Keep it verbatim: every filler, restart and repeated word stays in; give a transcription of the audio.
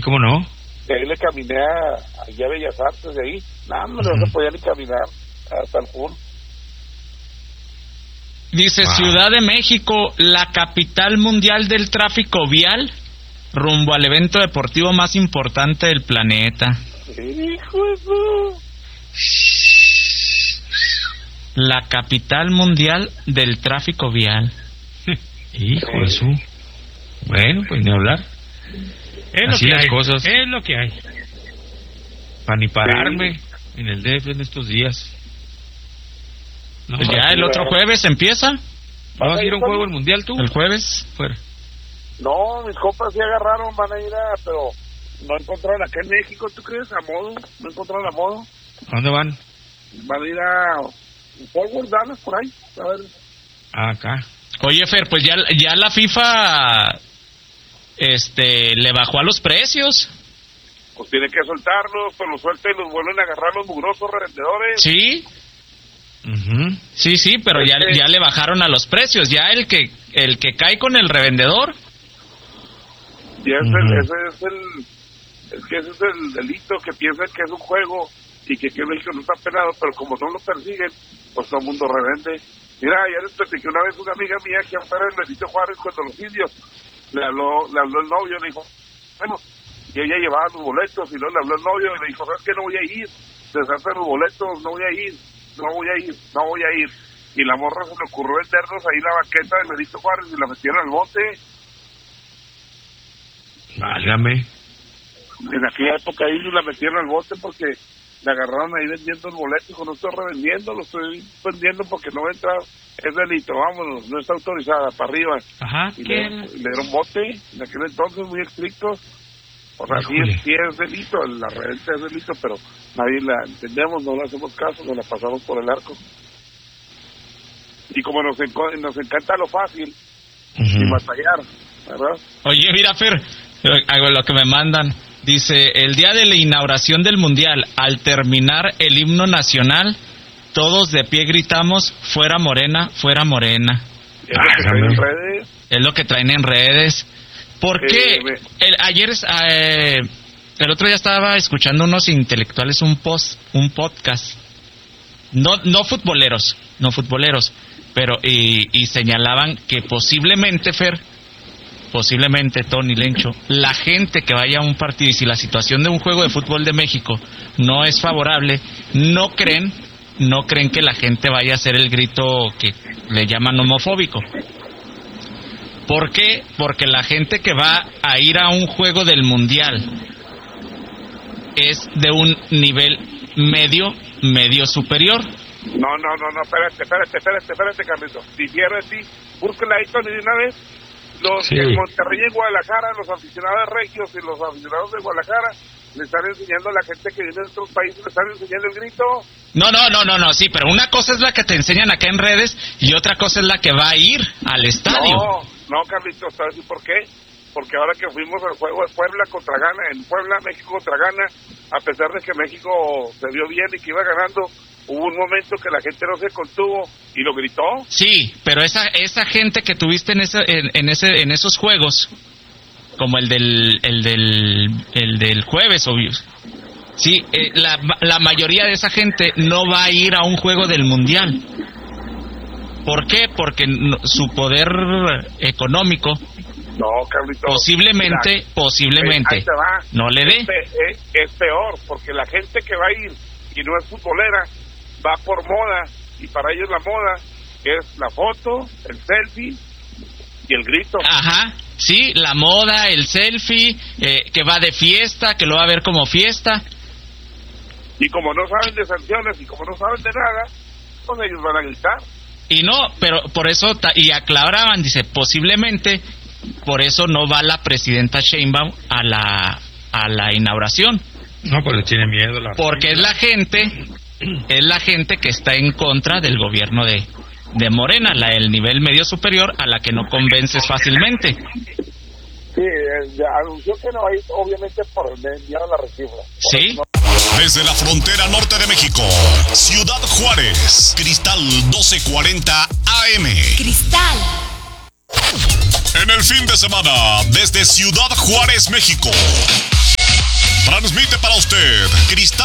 ¿cómo no? De ahí le caminé a, allá a Bellas Artes, de ahí. Nada, no, uh-huh. no se podía ni caminar hasta el full. Dice, wow. Ciudad de México, la capital mundial del tráfico vial, rumbo al evento deportivo más importante del planeta. Hijo de su... La capital mundial del tráfico vial. Hijo de su... Bueno, pues ni hablar. Es Así lo que las hay. cosas. Es lo que hay. Para ni pararme sí. en el D F en estos días. No, pues ya el otro jueves empieza. ¿Vas a ir a un juego del mundial tú? El jueves, fuera. No, mis compas sí agarraron, van a ir a, pero no encontraron acá en México, ¿tú crees? A modo, no encontraron a modo. ¿A dónde van? Van a ir a Forward Dallas por ahí, a ver. Ah, acá. Oye, Fer, pues ya, ya la FIFA este le bajó a los precios. Pues tiene que soltarlos, pues los suelta y los vuelven a agarrar los mugrosos revendedores. Sí. Uh-huh. Sí, sí, pero ya, ya le bajaron a los precios. Ya el que el que cae con el revendedor. Y ese, uh-huh. ese es el, es que ese es el delito, que piensan que es un juego y que aquí en México no está penado, pero como no lo persiguen, pues todo el mundo revende. Mira, ya les platiqué una vez una amiga mía que afuera en Benito Juárez cuando los indios le habló, le habló el novio, le dijo, bueno, y ella llevaba los boletos, y luego le habló el novio y le dijo, ¿sabes qué? No voy a ir, deshacen los boletos, no voy a ir. No voy a ir, no voy a ir. Y la morra se le ocurrió vendernos ahí la baqueta de Benito Juárez y la metieron al bote. Válgame. En aquella época ahí la metieron al bote porque le agarraron ahí vendiendo el boleto y dijo, no estoy revendiendo, lo estoy vendiendo porque no entra, es delito, vámonos, no está autorizada, para arriba. Ajá. Y le, le dieron bote, en aquel entonces muy estrictos. O sea, sí es, sí es delito, la reventa es delito, pero nadie la entendemos, no le hacemos caso, nos la pasamos por el arco. Y como nos, enco- nos encanta lo fácil, uh-huh. y batallar, ¿verdad? Oye, mira, Fer, hago lo que me mandan. Dice, el día de la inauguración del Mundial, al terminar el himno nacional, todos de pie gritamos, fuera Morena, fuera Morena. Es lo que traen en redes. Es lo que traen en redes. ¿Por qué? Eh, el, ayer, eh, el otro día estaba escuchando unos intelectuales un post, un podcast, no, no futboleros, no futboleros, pero y, y señalaban que posiblemente, Fer, posiblemente Tony Lencho, la gente que vaya a un partido y si la situación de un juego de fútbol de México no es favorable, no creen, no creen que la gente vaya a hacer el grito que le llaman homofóbico. ¿Por qué? Porque la gente que va a ir a un juego del Mundial es de un nivel medio, medio superior. No, no, no, no, espérate, espérate, espérate, espérate, Carlito. Difiero de ti, búsquela ahí, Tony, de una vez. Los sí. en Monterrey y Guadalajara, los aficionados regios y los aficionados de Guadalajara le están enseñando a la gente que viene de otros países, le están enseñando el grito. No, no, no, no, no, sí, pero una cosa es la que te enseñan acá en redes y otra cosa es la que va a ir al estadio. No. No, Carlitos, ¿sabes por qué? Porque ahora que fuimos al juego de Puebla contra Ghana, en Puebla, México contra Ghana, a pesar de que México se vio bien y que iba ganando, hubo un momento que la gente no se contuvo y lo gritó. Sí, pero esa esa gente que tuviste en ese en, en ese en esos juegos, como el del el del el del jueves, obvio. Sí, eh, la la mayoría de esa gente no va a ir a un juego del Mundial. ¿Por qué? Porque no, su poder económico no, Carlito, posiblemente, mira, posiblemente no le dé. Es, pe- es, es peor, porque la gente que va a ir y no es futbolera, va por moda, y para ellos la moda es la foto, el selfie y el grito. Ajá, sí, la moda, el selfie, eh, que va de fiesta, que lo va a ver como fiesta. Y como no saben de sanciones y como no saben de nada, pues ellos van a gritar. Y no, pero por eso, y aclaraban, dice, posiblemente, por eso no va la presidenta Sheinbaum a la a la inauguración. No, pues le tiene miedo. La porque es la gente, es la gente que está en contra del gobierno de, de Morena, la del nivel medio superior, a la que no convences fácilmente. Sí, ya anunció que no hay, obviamente por enviar la recibra. Sí. Desde la frontera norte de México, Ciudad Juárez, Cristal doce cuarenta A M. Cristal. En el fin de semana, desde Ciudad Juárez, México. transmite para usted Cristal